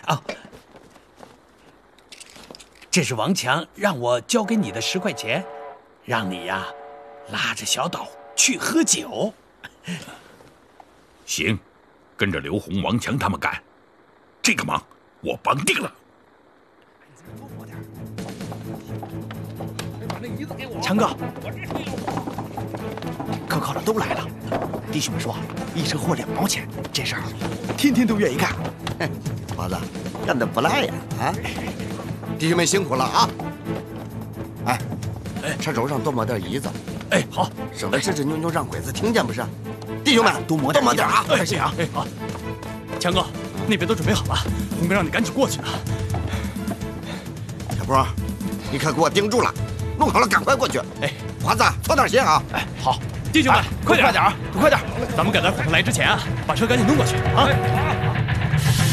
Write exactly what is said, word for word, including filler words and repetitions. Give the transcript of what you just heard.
哦，这是王强让我交给你的十块钱，让你呀拉着小岛去喝酒。 行，跟着刘洪、王强他们干，这个忙我帮定了。 强哥，可靠的都来了。弟兄们说，一车货两毛钱，这事儿天天都愿意干。 华子，干得不赖呀！啊，弟兄们辛苦了啊！哎，车轴上多抹点胰子。 哎，好， 省得吱吱扭扭让鬼子听见不是？弟兄们， 多抹多抹点啊！ 快些啊！ 哎，好，强哥，那边都准备好了，洪哥让你赶紧过去呢。 小波，你可给我盯住了，弄好了赶快过去。 哎， 华子，操点心啊！ 哎，好，弟兄们，快点， 快点啊，快点！ 咱们赶在火车来之前啊，把车赶紧弄过去啊！